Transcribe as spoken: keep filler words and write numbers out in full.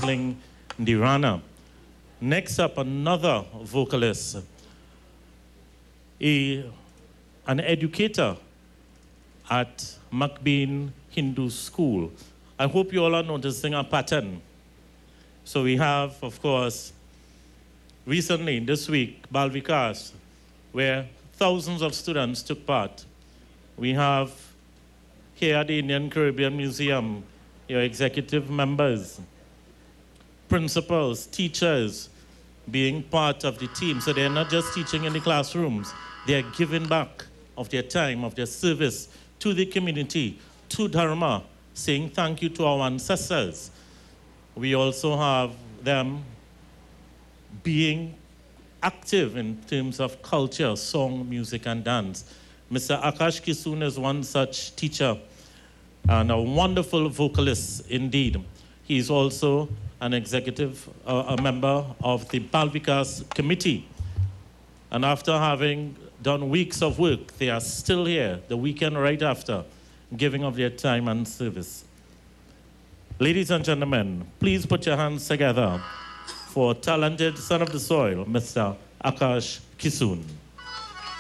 Gatling Ndirana. Next up, another vocalist, a, an educator at McBean Hindu School. I hope you all are noticing a pattern. So we have, of course, recently, this week, Bal Vikas, where thousands of students took part. We have here at the Indian Caribbean Museum, your executive members, principals, teachers, being part of the team. So they're not just teaching in the classrooms, they're giving back of their time, of their service to the community, to Dharma, saying thank you to our ancestors. We also have them being active in terms of culture, song, music, and dance. Mister Akash Kisun is one such teacher and a wonderful vocalist indeed. He's also an executive, uh, a member of the Bal Vikas Committee. And after having done weeks of work, they are still here the weekend right after, giving of their time and service. Ladies and gentlemen, please put your hands together for talented son of the soil, Mister Akash Kisun.